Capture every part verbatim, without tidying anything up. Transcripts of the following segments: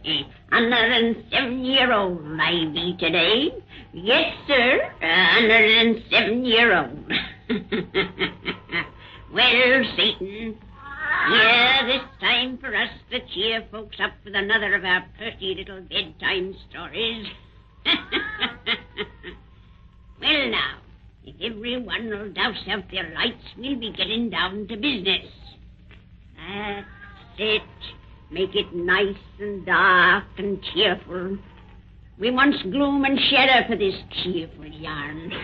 Hundred and seven year old I be today. Yes, sir, a hundred and seven year old. Well, Satan, here this time for us to cheer folks up with another of our pretty little bedtime stories. Well, now, if everyone will douse out their lights, we'll be getting down to business. That's it. Make it nice and dark and cheerful. We wants gloom and shadow for this cheerful yarn.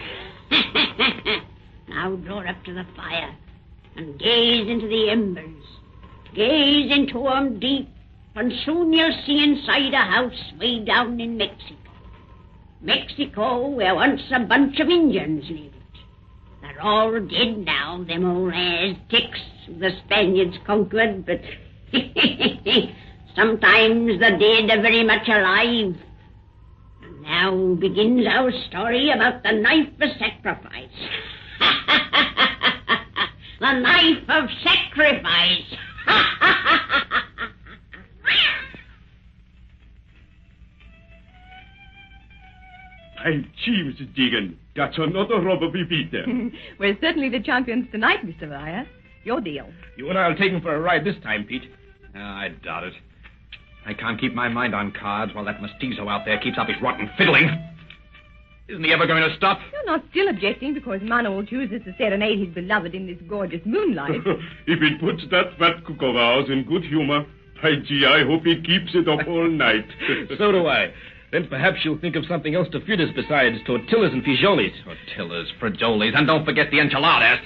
Now draw up to the fire and gaze into the embers. Gaze into 'em deep, and soon you'll see inside a house way down in Mexico. Mexico, where once a bunch of Indians lived. They're all dead now, them old Aztecs the Spaniards conquered, but sometimes the dead are very much alive. And now begins our story about the knife of sacrifice. The knife of sacrifice. By Jeeves, Deegan, that's another robber we beat there. We're certainly the champions tonight, Mister Ryer. Your deal. You and I'll take him for a ride this time, Pete. Uh, I doubt it. I can't keep my mind on cards while that mestizo out there keeps up his rotten fiddling. Isn't he ever going to stop? You're not still objecting because Manol chooses to serenade his beloved in this gorgeous moonlight. If it puts that fat cook of ours in good humor, by gee, I hope he keeps it up all night. So do I. Then perhaps you'll think of something else to feed us besides tortillas and frijoles. Tortillas, frijoles, and don't forget the enchiladas.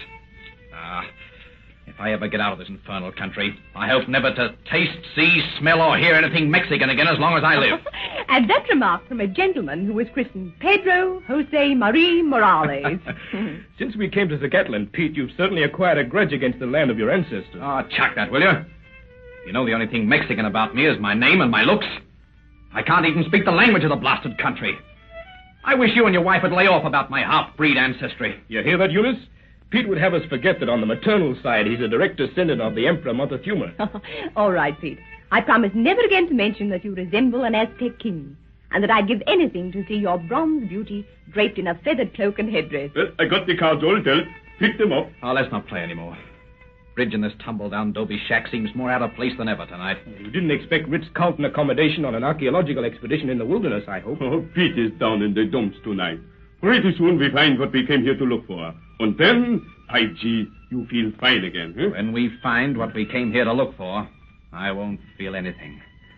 Ah, if I ever get out of this infernal country, I hope never to taste, see, smell, or hear anything Mexican again as long as I live. And that remark from a gentleman who was christened Pedro Jose Marie Morales. Since we came to Zacatlan, Pete, you've certainly acquired a grudge against the land of your ancestors. Oh, chuck that, will you? You know the only thing Mexican about me is my name and my looks. I can't even speak the language of the blasted country. I wish you and your wife would lay off about my half-breed ancestry. You hear that, Eunice? Pete would have us forget that on the maternal side, he's a direct descendant of the Emperor Montezuma. All right, Pete. I promise never again to mention that you resemble an Aztec king, and that I'd give anything to see your bronze beauty draped in a feathered cloak and headdress. Well, I got the cards all dealt. Pick them up. Oh, let's not play anymore. Bridge in this tumble-down Dobie shack seems more out of place than ever tonight. You didn't expect Ritz-Carlton accommodation on an archaeological expedition in the wilderness, I hope. Oh, Pete is down in the dumps tonight. Pretty soon we find what we came here to look for. And then, by gee, you feel fine again, huh? When we find what we came here to look for, I won't feel anything.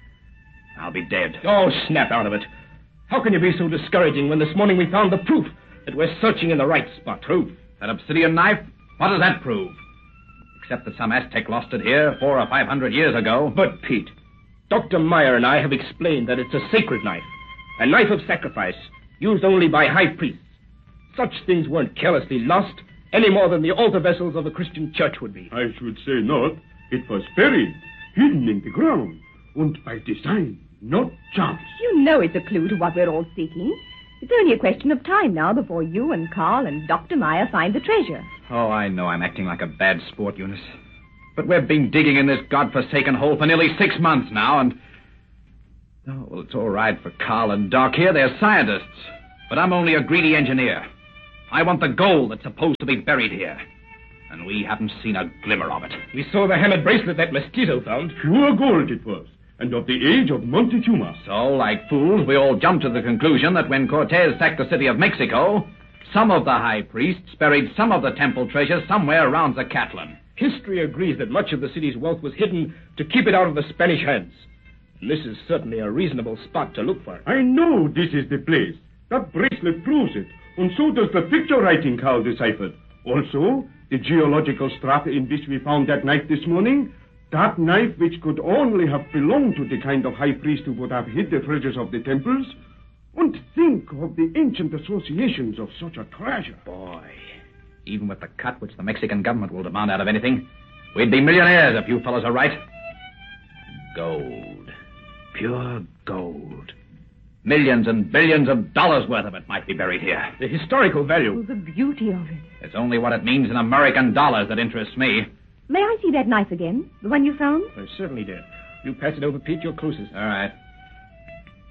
I'll be dead. Oh, snap out of it. How can you be so discouraging when this morning we found the proof that we're searching in the right spot? Proof? That obsidian knife? What does that prove? Except that some Aztec lost it here four or five hundred years ago. But, Pete, Doctor Meyer and I have explained that it's a sacred knife. A knife of sacrifice, used only by high priests. Such things weren't carelessly lost, any more than the altar vessels of the Christian church would be. I should say not. It was buried, hidden in the ground, and by design, not chance. You know it's a clue to what we're all seeking. It's only a question of time now before you and Carl and Doctor Meyer find the treasure. Oh, I know I'm acting like a bad sport, Eunice. But we've been digging in this godforsaken hole for nearly six months now, and... Oh, well, it's all right for Carl and Doc here. They're scientists. But I'm only a greedy engineer. I want the gold that's supposed to be buried here. And we haven't seen a glimmer of it. We saw the hammered bracelet that mestizo found. Pure gold it was, and of the age of Montezuma. So, like fools, we all jumped to the conclusion that when Cortez sacked the city of Mexico, some of the high priests buried some of the temple treasures somewhere around Zacatlan. History agrees that much of the city's wealth was hidden to keep it out of the Spanish hands. And this is certainly a reasonable spot to look for. I know this is the place. That bracelet proves it, and so does the picture writing Carl deciphered. Also, the geological strata in which we found that knife this morning, that knife which could only have belonged to the kind of high priest who would have hid the treasures of the temples. And think of the ancient associations of such a treasure. Boy, even with the cut which the Mexican government will demand out of anything, we'd be millionaires if you fellows are right. Gold. Pure gold. Millions and billions of dollars worth of it might be buried here. The historical value. Oh, the beauty of it. It's only what it means in American dollars that interests me. May I see that knife again? The one you found? I certainly did. You pass it over, Pete. You're closest. All right.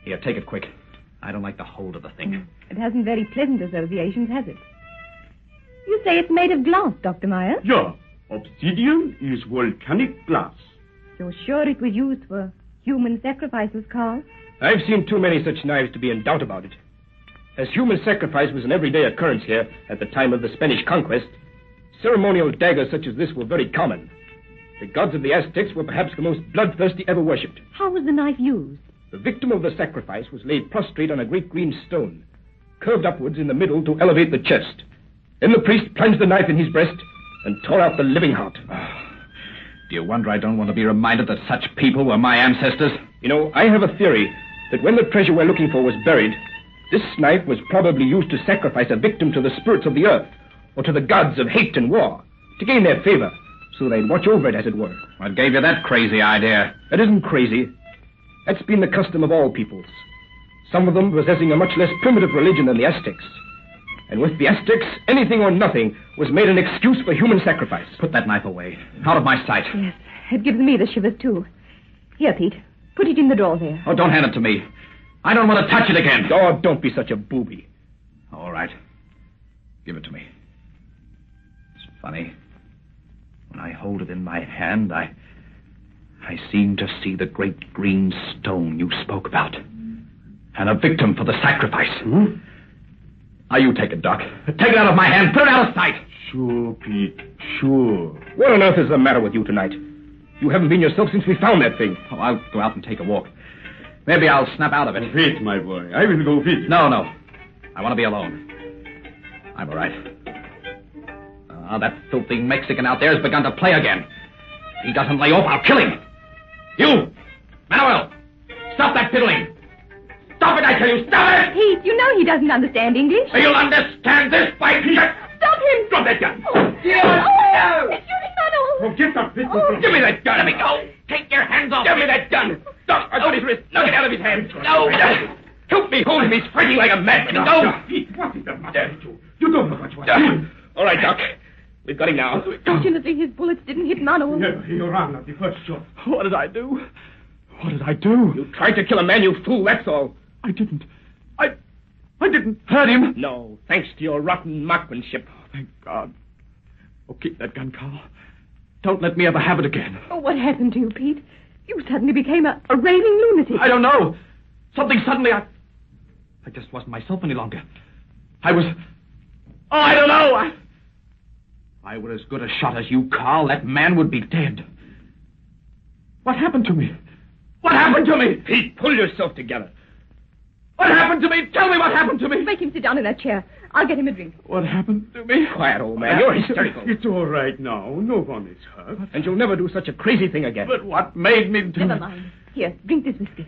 Here, take it quick. I don't like the hold of the thing. It hasn't very pleasant associations, has it? You say it's made of glass, Doctor Meyer? Yeah. Obsidian is volcanic glass. You're sure it was used for human sacrifices, Carl? I've seen too many such knives to be in doubt about it. As human sacrifice was an everyday occurrence here at the time of the Spanish conquest, ceremonial daggers such as this were very common. The gods of the Aztecs were perhaps the most bloodthirsty ever worshipped. How was the knife used? The victim of the sacrifice was laid prostrate on a great green stone, curved upwards in the middle to elevate the chest. Then the priest plunged the knife in his breast and tore out the living heart. Oh, do you wonder I don't want to be reminded that such people were my ancestors? You know, I have a theory that when the treasure we're looking for was buried, this knife was probably used to sacrifice a victim to the spirits of the earth, or to the gods of hate and war, to gain their favor, so they'd watch over it, as it were. What gave you that crazy idea? That isn't crazy. That's been the custom of all peoples, some of them possessing a much less primitive religion than the Aztecs. And with the Aztecs, anything or nothing was made an excuse for human sacrifice. Put that knife away. Out of my sight. Yes, it gives me the shivers, too. Here, Pete, put it in the drawer there. Oh, don't hand it to me. I don't want to touch it again. Oh, don't be such a booby. All right. Give it to me. It's funny. When I hold it in my hand, I... I seem to see the great green stone you spoke about. And a victim for the sacrifice. Hmm? Now, you take it, Doc. Take it out of my hand. Put it out of sight. Sure, Pete. Sure. What on earth is the matter with you tonight? You haven't been yourself since we found that thing. Oh, I'll go out and take a walk. Maybe I'll snap out of it. Wait, my boy. I will go with you. No, no. I want to be alone. I'm all right. Ah, that filthy Mexican out there has begun to play again. If he doesn't lay off, I'll kill him. You! Manuel! Stop that fiddling! Stop it, I tell you! Stop it! Pete, you know he doesn't understand English. You'll understand this by... Stop him! Drop that gun! Oh, Yeah. oh, it's shooting Manuel! Oh, get that pistol Oh. from Give me that gun! Let me go! Take your hands off! Give me that gun! Doc, I've got his wrist. Knock it out of his hand. No! Help me hold him. He's fighting like a madman. Now, Go! now, Pete, what is the matter with you? You don't know what you are doing. All right, Doc. We've got him now. Fortunately, his bullets didn't hit Manuel. Never. You ran at the first shot. What did I do? What did I do? You tried to kill a man, you fool, that's all. I didn't. I... I didn't hurt him. No, thanks to your rotten marksmanship. Thank God. Oh, keep that gun, Carl. Don't let me ever have it again. Oh, what happened to you, Pete? You suddenly became a, a raving lunatic. I don't know. Something suddenly I... I just wasn't myself any longer. I was... Oh, I don't know. I... If I were as good a shot as you, Carl, that man would be dead. What happened to me? What happened to me? Pete, pull yourself together. What happened to me? Tell me what happened to me. Make him sit down in that chair. I'll get him a drink. What happened to me? Quiet, old man. You're hysterical. It's all right now. No one is hurt. And you'll never do such a crazy thing again. But what made me do Never it? mind. Here, drink this whiskey.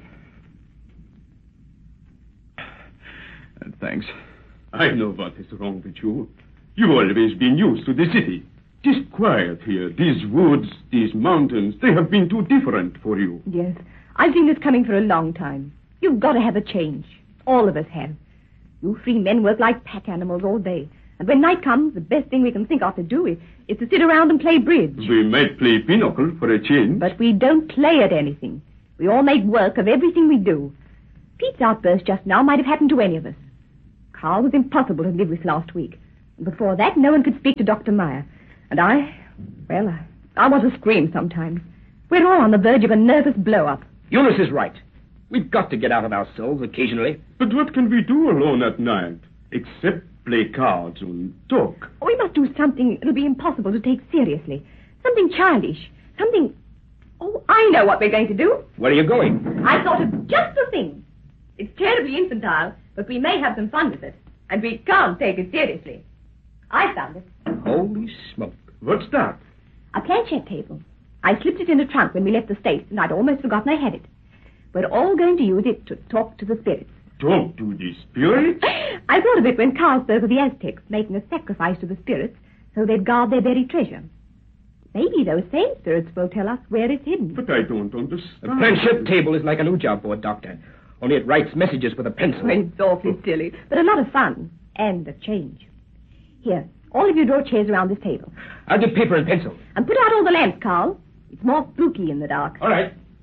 Uh, thanks. I know what is wrong with you. You've always been used to the city. This quiet here, these woods, these mountains, they have been too different for you. Yes, I've seen this coming for a long time. You've got to have a change. All of us have. You three men work like pack animals all day. And when night comes, the best thing we can think of to do is, is to sit around and play bridge. We might play pinochle for a change. But we don't play at anything. We all make work of everything we do. Pete's outburst just now might have happened to any of us. Carl was impossible to live with last week. And before that, no one could speak to Doctor Meyer. And I, well, I, I want to scream sometimes. We're all on the verge of a nervous blow-up. Eunice is right. We've got to get out of ourselves occasionally. But what can we do alone at night? Except play cards and talk. We must do something it'll be impossible to take seriously. Something childish. Something... Oh, I know what we're going to do. Where are you going? I thought of just the thing. It's terribly infantile, but we may have some fun with it. And we can't take it seriously. I found it. Holy smoke. What's that? A planchette table. I slipped it in the trunk when we left the States, and I'd almost forgotten I had it. We're all going to use it to talk to the spirits. Talk to the spirits? I thought of it when Carl spoke of the Aztecs making a sacrifice to the spirits so they'd guard their buried treasure. Maybe those same spirits will tell us where it's hidden. But I don't A understand. planchette table is like an Ouija board, Doctor. Only it writes messages with a pencil. It's awfully silly, but a lot of fun. And a change. Here, all of you draw chairs around this table. I'll get paper and pencil. And put out all the lamps, Carl. It's more spooky in the dark. All right.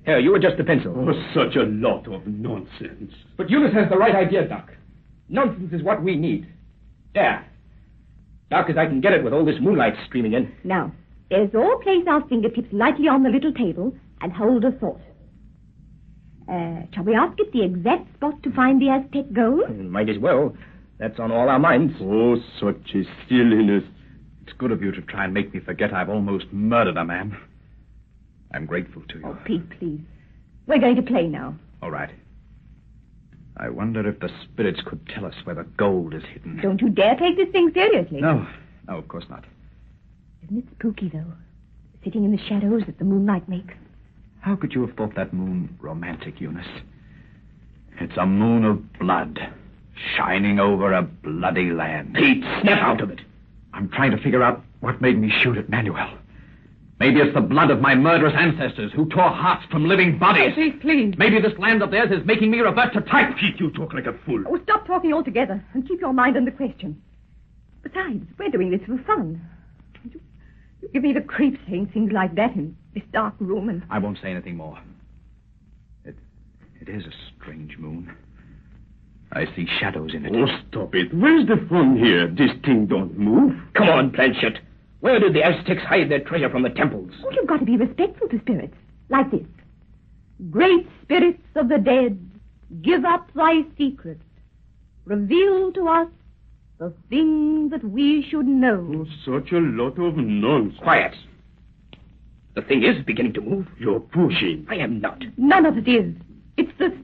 Here, you adjust the pencil. Oh, such a lot of nonsense. But Eunice has the right idea, Doc. Nonsense is what we need. There. Dark as I can get it with all this moonlight streaming in. Now, let's all place our fingertips lightly on the little table and hold a thought. Uh, shall we ask it the exact spot to find the Aztec gold? Might as well. That's on all our minds. Oh, such a silliness. It's good of you to try and make me forget I've almost murdered a man. I'm grateful to you. Oh, Pete, please. We're going to play now. All right. I wonder if the spirits could tell us where the gold is hidden. Don't you dare take this thing seriously. No, no, of course not. Isn't it spooky, though? Sitting in the shadows that the moonlight makes. How could you have thought that moon romantic, Eunice? It's a moon of blood, shining over a bloody land. Pete, snap out of it. I'm trying to figure out what made me shoot at Manuel. Maybe it's the blood of my murderous ancestors who tore hearts from living bodies. Oh, Pete, please. Maybe this land of theirs is making me revert to type. Pete, you talk like a fool. Oh, stop talking altogether and keep your mind on the question. Besides, we're doing this for fun. You, you give me the creeps saying things like that in this dark room and... I won't say anything more. It, it is a strange moon. I see shadows in it. Oh, stop it. Where's the fun here? This thing don't move. Come on, Planchet. Where did the Aztecs hide their treasure from the temples? Oh, you've got to be respectful to spirits. Like this. Great spirits of the dead, give up thy secrets. Reveal to us the things that we should know. Oh, such a lot of nonsense. Quiet. The thing is beginning to move. You're pushing. I am not. None of it is. It's the